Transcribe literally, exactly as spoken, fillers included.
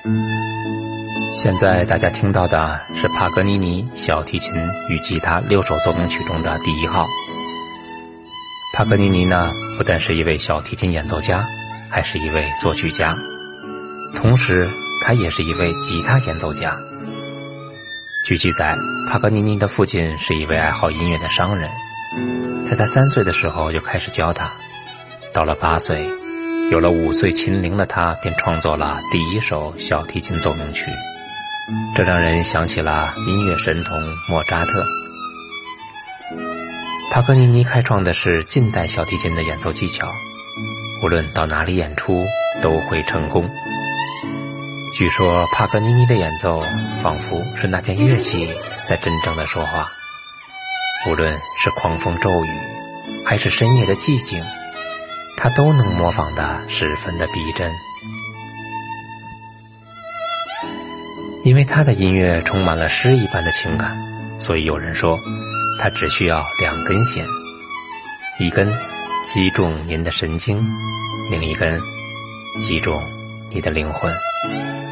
现在大家听到的是帕格尼尼小提琴与吉他六首奏鸣曲中的第一号。帕格尼尼呢，不但是一位小提琴演奏家，还是一位作曲家，同时他也是一位吉他演奏家。据记载，帕格尼尼的父亲是一位爱好音乐的商人，在他三岁的时候就开始教他，到了八岁，有了五岁琴龄的他便创作了第一首小提琴奏鸣曲，这让人想起了音乐神童莫扎特。帕格尼尼开创的是近代小提琴的演奏技巧，无论到哪里演出都会成功。据说帕格尼尼的演奏仿佛是那件乐器在真正的说话，无论是狂风骤雨还是深夜的寂静，他都能模仿得十分的逼真。因为他的音乐充满了诗一般的情感，所以有人说他只需要两根弦，一根击中您的神经，另一根击中你的灵魂。